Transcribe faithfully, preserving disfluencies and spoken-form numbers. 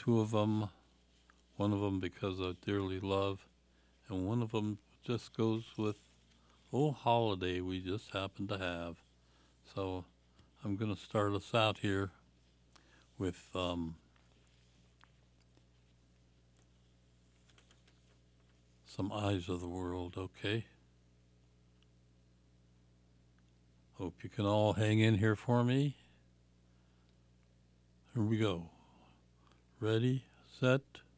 two of them, one of them because I dearly love, and one of them just goes with oh holiday we just happen to have. So I'm going to start us out here with um, some Eyes of the World, okay? Hope you can all hang in here for me. Here we go. Ready, set,